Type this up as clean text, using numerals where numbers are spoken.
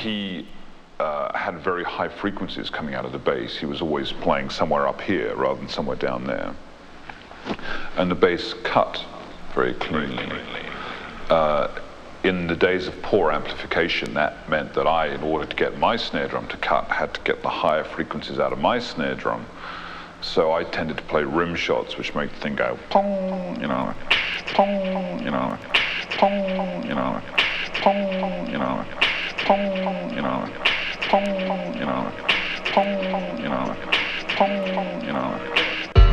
he had very high frequencies coming out of the bass. He was always playing somewhere up here rather than somewhere down there. And the bass cut very cleanly. In the days of poor amplification, that meant that I, in order to get my snare drum to cut, had to get the higher frequencies out of my snare drum. So I tended to play rim shots, which make the thing go pong, you know, pong, you know, pong, you know, pong, you know, pong, you know, pong, you know, pong, you know, pong, you know.